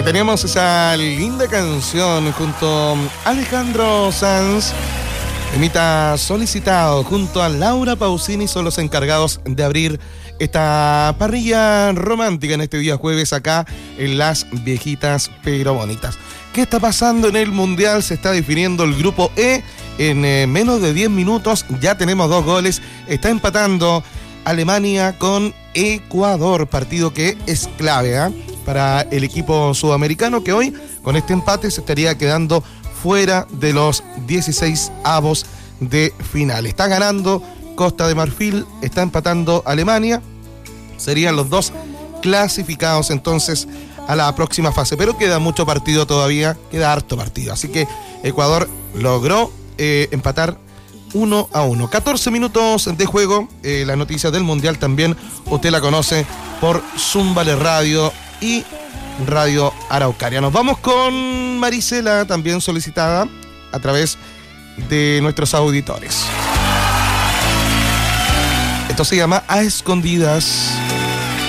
Ahí teníamos esa linda canción junto a Alejandro Sanz. Temita solicitado junto a Laura Pausini, son los encargados de abrir esta parrilla romántica en este día jueves acá en Las Viejitas pero Bonitas. ¿Qué está pasando en el Mundial? Se está definiendo el grupo E en menos de 10 minutos. Ya tenemos 2 goles. Está empatando Alemania con Ecuador, partido que es clave para el equipo sudamericano, que hoy con este empate se estaría quedando fuera de los 16avos de final. Está ganando Costa de Marfil, está empatando Alemania. Serían los 2 clasificados entonces a la próxima fase. Pero queda mucho partido todavía, queda harto partido. Así que Ecuador logró empatar 1-1. 14 minutos de juego. La noticia del Mundial también usted la conoce por Zumbale Radio y Radio Araucaria. Nos vamos con Marisela, también solicitada a través de nuestros auditores. Esto se llama A Escondidas.